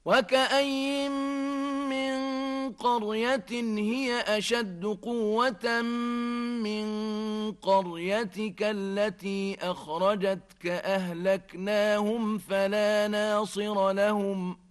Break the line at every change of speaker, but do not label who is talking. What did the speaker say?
وكأين من قرية هي أشد قوة من قريتك التي أخرجتك أهلكناهم فلا ناصر لهم